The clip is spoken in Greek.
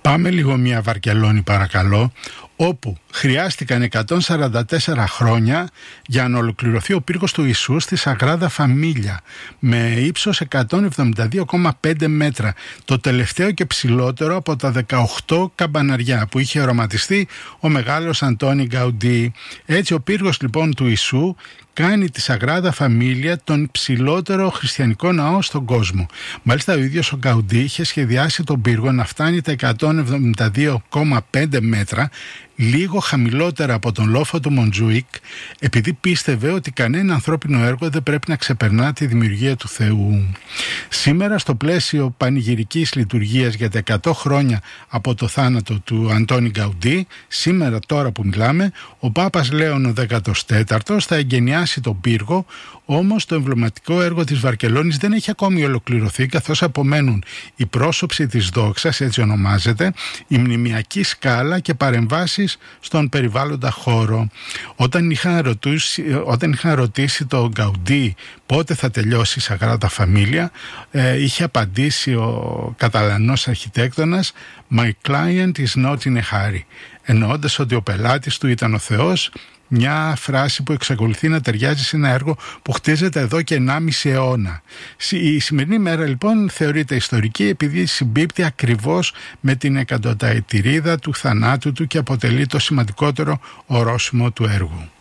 Πάμε λίγο μια Βαρκελόνη παρακαλώ, όπου χρειάστηκαν 144 χρόνια για να ολοκληρωθεί ο πύργος του Ιησού στη Σαγράδα Φαμίλια με ύψος 172,5 μέτρα, το τελευταίο και ψηλότερο από τα 18 καμπαναριά που είχε οραματιστεί ο μεγάλος Αντώνη Γκαουντί. Έτσι ο πύργος λοιπόν του Ιησού κάνει τη Σαγράδα Φαμίλια τον ψηλότερο χριστιανικό ναό στον κόσμο. Μάλιστα ο ίδιος ο Γκαουντί είχε σχεδιάσει τον πύργο να φτάνει τα 172,5 μέτρα, λίγο χαμηλότερα από τον λόφο του Μοντζούικ, επειδή πίστευε ότι κανένα ανθρώπινο έργο δεν πρέπει να ξεπερνά τη δημιουργία του Θεού. Σήμερα, στο πλαίσιο πανηγυρικής λειτουργίας για τα 100 χρόνια από το θάνατο του Αντώνη Γκαουντί, σήμερα τώρα που μιλάμε, ο Πάπας Λέων ο 14ος θα εγκαινιάσει τον πύργο, όμως το εμβληματικό έργο της Βαρκελόνης δεν έχει ακόμη ολοκληρωθεί, καθώς απομένουν η πρόσωψη της δόξας, έτσι ονομάζεται, η μνημιακή σκάλα και παρεμβάσεις στον περιβάλλοντα χώρο. Όταν είχαν ρωτήσει τον Γκαουντί πότε θα τελειώσει η Σαγράδα Φαμίλια, είχε απαντήσει ο Καταλανός αρχιτέκτονας «My client is not in a hurry», εννοώντας ότι ο πελάτης του ήταν ο Θεός, μια φράση που εξακολουθεί να ταιριάζει σε ένα έργο που χτίζεται εδώ και 1,5 αιώνα. Η σημερινή μέρα λοιπόν θεωρείται ιστορική επειδή συμπίπτει ακριβώς με την 100ετηρίδα του θανάτου του και αποτελεί το σημαντικότερο ορόσημο του έργου.